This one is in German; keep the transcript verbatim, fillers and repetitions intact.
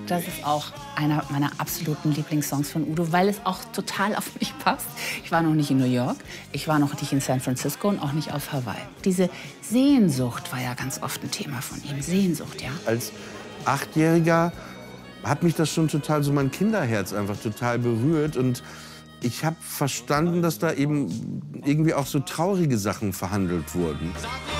Das ist auch einer meiner absoluten Lieblingssongs von Udo, weil es auch total auf mich passt. Ich war noch nicht in New York, ich war noch nicht in San Francisco und auch nicht auf Hawaii. Diese Sehnsucht war ja ganz oft ein Thema von ihm. Sehnsucht, ja. Als Achtjähriger hat mich das schon total, so mein Kinderherz einfach total berührt. Und ich habe verstanden, dass da eben irgendwie auch so traurige Sachen verhandelt wurden.